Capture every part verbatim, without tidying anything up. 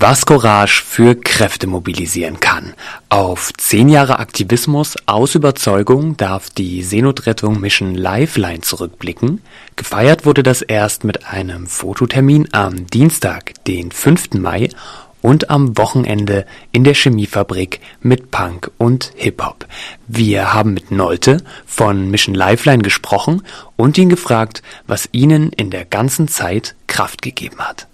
Was Courage für Kräfte mobilisieren kann. Auf zehn Jahre Aktivismus aus Überzeugung darf die Seenotrettung Mission Lifeline zurückblicken. Gefeiert wurde das erst mit einem Fototermin am Dienstag, den fünften Mai, und am Wochenende in der Chemiefabrik mit Punk und Hip-Hop. Wir haben mit Nolte von Mission Lifeline gesprochen und ihn gefragt, was ihnen in der ganzen Zeit Kraft gegeben hat.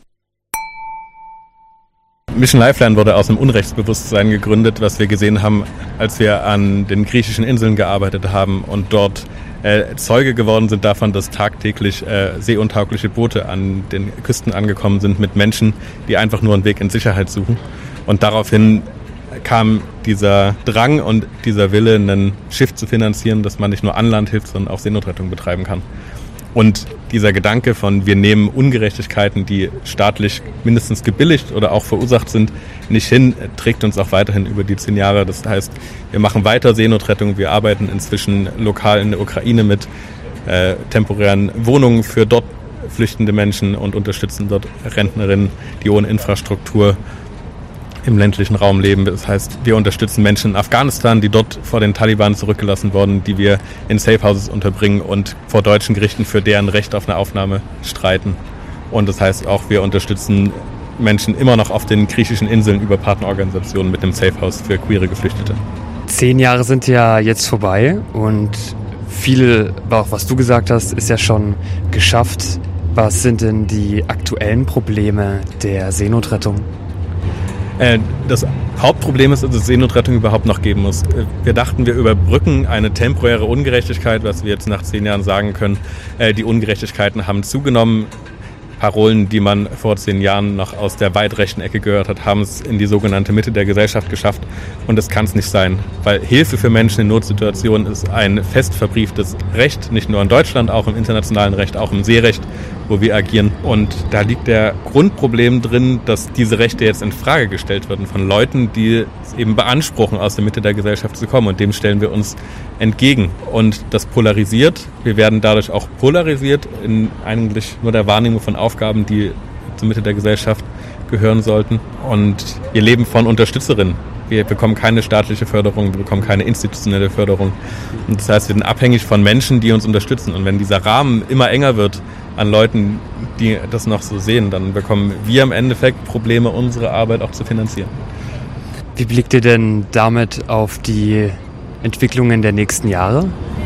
Mission Lifeline wurde aus einem Unrechtsbewusstsein gegründet, was wir gesehen haben, als wir an den griechischen Inseln gearbeitet haben und dort äh, Zeuge geworden sind davon, dass tagtäglich äh, seeuntaugliche Boote an den Küsten angekommen sind mit Menschen, die einfach nur einen Weg in Sicherheit suchen. Und daraufhin kam dieser Drang und dieser Wille, ein Schiff zu finanzieren, dass man nicht nur an Land hilft, sondern auch Seenotrettung betreiben kann. Und dieser Gedanke von, wir nehmen Ungerechtigkeiten, die staatlich mindestens gebilligt oder auch verursacht sind, nicht hin, trägt uns auch weiterhin über die zehn Jahre. Das heißt, wir machen weiter Seenotrettung. Wir arbeiten inzwischen lokal in der Ukraine mit äh, temporären Wohnungen für dort flüchtende Menschen und unterstützen dort Rentnerinnen, die ohne Infrastruktur im ländlichen Raum leben. Das heißt, wir unterstützen Menschen in Afghanistan, die dort vor den Taliban zurückgelassen wurden, die wir in Safehouses unterbringen und vor deutschen Gerichten für deren Recht auf eine Aufnahme streiten. Und das heißt auch, wir unterstützen Menschen immer noch auf den griechischen Inseln über Partnerorganisationen mit einem Safehouse für queere Geflüchtete. Zehn Jahre sind ja jetzt vorbei und viel, auch was du gesagt hast, ist ja schon geschafft. Was sind denn die aktuellen Probleme der Seenotrettung? Das Hauptproblem ist, dass es Seenotrettung überhaupt noch geben muss. Wir dachten, wir überbrücken eine temporäre Ungerechtigkeit, was wir jetzt nach zehn Jahren sagen können. Die Ungerechtigkeiten haben zugenommen. Parolen, die man vor zehn Jahren noch aus der weit rechten Ecke gehört hat, haben es in die sogenannte Mitte der Gesellschaft geschafft. Und das kann es nicht sein, weil Hilfe für Menschen in Notsituationen ist ein fest verbrieftes Recht, nicht nur in Deutschland, auch im internationalen Recht, auch im Seerecht, wo wir agieren. Und da liegt der Grundproblem drin, dass diese Rechte jetzt in Frage gestellt werden von Leuten, die es eben beanspruchen, aus der Mitte der Gesellschaft zu kommen. Und dem stellen wir uns entgegen. Und das polarisiert. Wir werden dadurch auch polarisiert in eigentlich nur der Wahrnehmung von Aufgaben, die zur Mitte der Gesellschaft gehören sollten. Und wir leben von Unterstützerinnen. Wir bekommen keine staatliche Förderung, wir bekommen keine institutionelle Förderung. Und das heißt, wir sind abhängig von Menschen, die uns unterstützen. Und wenn dieser Rahmen immer enger wird an Leuten, die das noch so sehen, dann bekommen wir im Endeffekt Probleme, unsere Arbeit auch zu finanzieren. Wie blickt ihr denn damit auf die Entwicklungen der nächsten Jahre?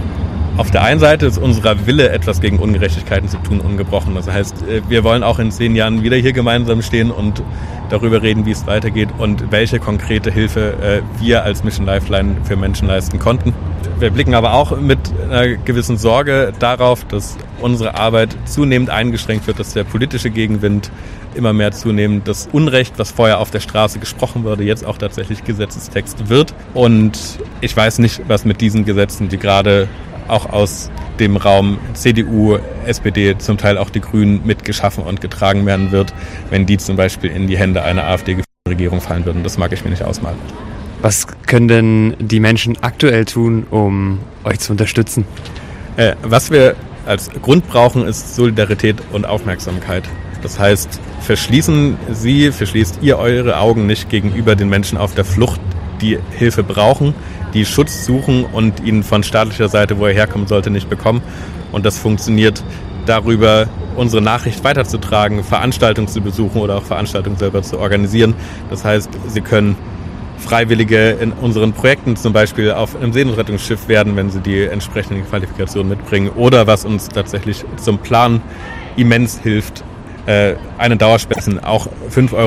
Auf der einen Seite ist unser Wille, etwas gegen Ungerechtigkeiten zu tun, ungebrochen. Das heißt, wir wollen auch in zehn Jahren wieder hier gemeinsam stehen und darüber reden, wie es weitergeht und welche konkrete Hilfe wir als Mission Lifeline für Menschen leisten konnten. Wir blicken aber auch mit einer gewissen Sorge darauf, dass unsere Arbeit zunehmend eingeschränkt wird, dass der politische Gegenwind immer mehr zunehmend, das Unrecht, was vorher auf der Straße gesprochen wurde, jetzt auch tatsächlich Gesetzestext wird. Und ich weiß nicht, was mit diesen Gesetzen, die gerade auch aus dem Raum C D U, S P D, zum Teil auch die Grünen mitgeschaffen und getragen werden wird, wenn die zum Beispiel in die Hände einer AfD-geführten Regierung fallen würden. Das mag ich mir nicht ausmalen. Was können denn die Menschen aktuell tun, um euch zu unterstützen? Äh, was wir als Grund brauchen, ist Solidarität und Aufmerksamkeit. Das heißt, verschließen Sie, verschließt ihr eure Augen nicht gegenüber den Menschen auf der Flucht, die Hilfe brauchen, die Schutz suchen und ihn von staatlicher Seite, wo er herkommen sollte, nicht bekommen. Und das funktioniert darüber, unsere Nachricht weiterzutragen, Veranstaltungen zu besuchen oder auch Veranstaltungen selber zu organisieren. Das heißt, Sie können Freiwillige in unseren Projekten zum Beispiel auf einem Seenotrettungsschiff werden, wenn sie die entsprechenden Qualifikationen mitbringen. Oder was uns tatsächlich zum Plan immens hilft, äh, einen Dauerspenden, auch fünf Euro